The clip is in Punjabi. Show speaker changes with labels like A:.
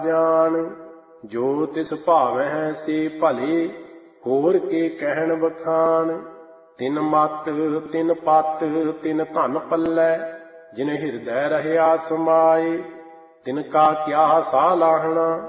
A: ਜਾਣ। ਜੋ ਤਿਸ ਭਾਵਹਿ ਸੇ ਭਲੇ, ਹੋਰ ਕੇ ਕਹਿਣ ਬਖਾਣ। ਤਿਨ ਮਤ ਤਿਨ ਪਤ ਤਿਨ ਧਨ ਪੱਲੈ, ਜਿਨ ਹਿਰਦੈ ਰਹਿਆ ਸਮਾਏ। ਤਿਨ ਕਾ ਕਿਆ ਸਾਲਾਹਣਾ,